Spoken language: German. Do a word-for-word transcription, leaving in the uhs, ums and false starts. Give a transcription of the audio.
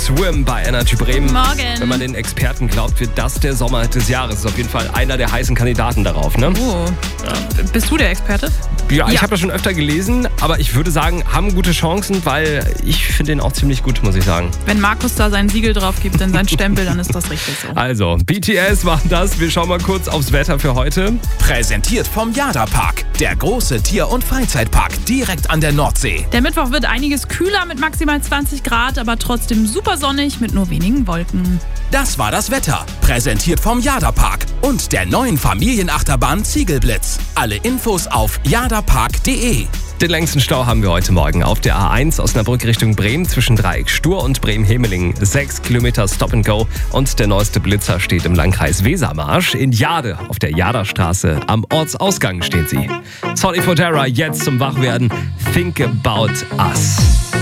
Swim bei Energy Bremen. Morgen. Wenn man den Experten glaubt, wird das der Sommer des Jahres. Ist auf jeden Fall einer der heißen Kandidaten darauf, ne? Oh. Ja. Bist du der Experte? Ja, ich Ja. habe das schon öfter gelesen, aber ich würde sagen, haben gute Chancen, weil ich finde den auch ziemlich gut, muss ich sagen. Wenn Markus da sein Siegel drauf gibt, dann sein Stempel, dann ist das richtig so. Also, B T S war das. Wir schauen mal kurz aufs Wetter für heute. Präsentiert vom Jada Park, der große Tier- und Freizeitpark direkt an der Nordsee. Der Mittwoch wird einiges kühler mit maximal zwanzig Grad, aber trotzdem super sonnig mit nur wenigen Wolken. Das war das Wetter, präsentiert vom Jada Park und der neuen Familienachterbahn Ziegelblitz. Alle Infos auf jadapark punkt de. Den längsten Stau haben wir heute Morgen auf der A eins Osnabrück Richtung Bremen zwischen Dreieck Stur und Bremen-Hemeling. Sechs Kilometer Stop and Go und der neueste Blitzer steht im Landkreis Wesermarsch. In Jade auf der Jaderstraße am Ortsausgang stehen sie. Sorry for Terror, jetzt zum Wachwerden. Think About Us.